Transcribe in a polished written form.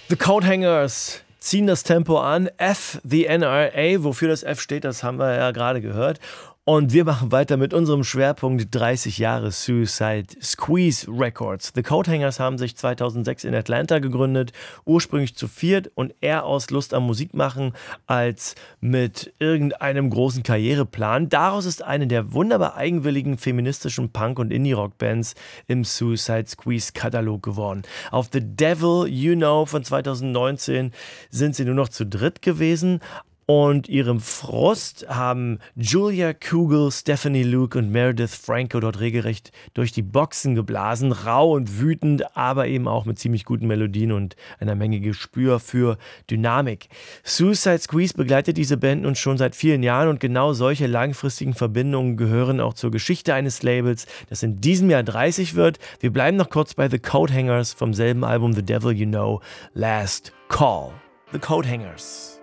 The Coathangers ziehen das Tempo an. F, the NRA, wofür das F steht, das haben wir ja gerade gehört. Und wir machen weiter mit unserem Schwerpunkt 30 Jahre Suicide Squeeze Records. The Coathangers haben sich 2006 in Atlanta gegründet, ursprünglich zu viert und eher aus Lust am Musikmachen als mit irgendeinem großen Karriereplan. Daraus ist eine der wunderbar eigenwilligen feministischen Punk- und Indie-Rock-Bands im Suicide Squeeze-Katalog geworden. Auf The Devil You Know von 2019 sind sie nur noch zu dritt gewesen. Und ihrem Frust haben Julia Kugel, Stephanie Luke und Meredith Franco dort regelrecht durch die Boxen geblasen. Rau und wütend, aber eben auch mit ziemlich guten Melodien und einer Menge Gespür für Dynamik. Suicide Squeeze begleitet diese Band nun schon seit vielen Jahren und genau solche langfristigen Verbindungen gehören auch zur Geschichte eines Labels, das in diesem Jahr 30 wird. Wir bleiben noch kurz bei The Coathangers vom selben Album The Devil You Know, Last Call. The Coathangers.